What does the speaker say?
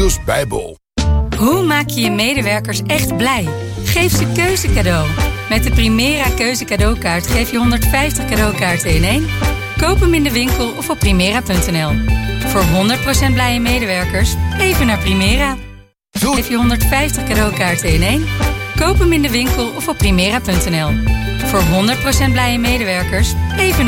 Niels Bijbel. Hoe maak je je medewerkers echt blij? Geef ze keuze cadeau. Met de Primera keuze cadeaukaart geef je 150 cadeaukaarten in 1. Koop hem in de winkel of op primera.nl. Voor 100% blije medewerkers, even naar Primera. Geef je 150 cadeaukaarten in 1. Koop hem in de winkel of op primera.nl. Voor 100% blije medewerkers, even naar